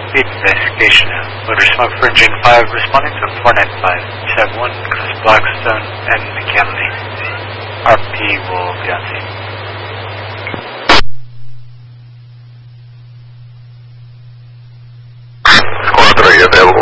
Speed investigation. Motor smoke for engine 5 responding to 49571 across Blackstone and McKinley. RP will be on scene. Squad 3 available.